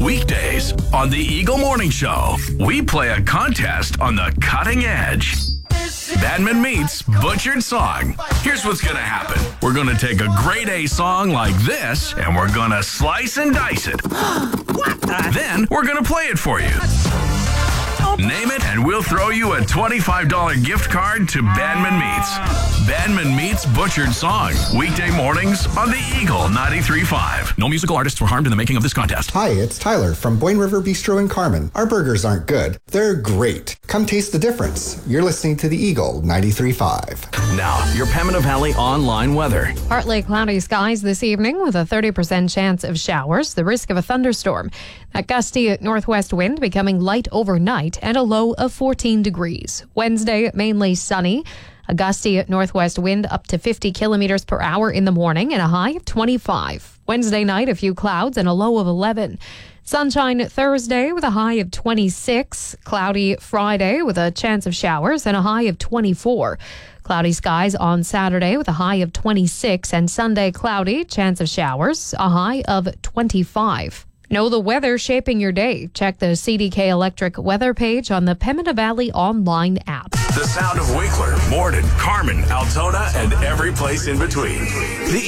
Weekdays on the Eagle Morning Show, we play a contest on the cutting edge. Badman meets Butchered Song. Here's what's going to happen. We're going to take a grade A song like this, and we're going to slice and dice it. Then we're going to play it for you. Name it, and we'll throw you a $25 gift card to Badman Meets. Badman Meets Butchered Song. Weekday mornings on the Eagle 93.5. No musical artists were harmed in the making of this contest. Hi, it's Tyler from Boyne River Bistro in Carmen. Our burgers aren't good. They're great. Come taste the difference. You're listening to the Eagle 93.5. Now, your Pembina Valley online weather. Partly cloudy skies this evening with a 30% chance of showers, the risk of a thunderstorm. That gusty northwest wind becoming light overnight and a low of 14 degrees. Wednesday, mainly sunny. A gusty northwest wind up to 50 kilometers per hour in the morning and a high of 25. Wednesday night, a few clouds and a low of 11. Sunshine Thursday with a high of 26. Cloudy Friday with a chance of showers and a high of 24. Cloudy skies on Saturday with a high of 26 and Sunday cloudy, chance of showers, a high of 25. Know the weather shaping your day. Check the CDK Electric weather page on the Pembina Valley online app. The sound of Winkler, Morden, Carmen, Altona, and every place in between. The